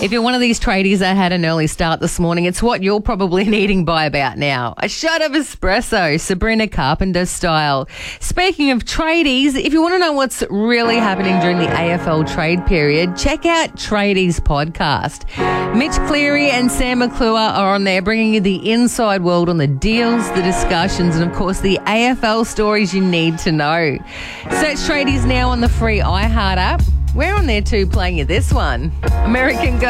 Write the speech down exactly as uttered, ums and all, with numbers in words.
If you're one of these tradies that had an early start this morning, it's what you're probably needing by about now. A shot of espresso, Sabrina Carpenter style. Speaking of tradies, if you want to know what's really happening during the A F L trade period, check out Tradies podcast. Mitch Cleary and Sam McClure are on there bringing you the inside world on the deals, the discussions, and of course the A F L stories you need to know. Search Tradies now on the free iHeart app. We're on there too playing you this one. American Girl.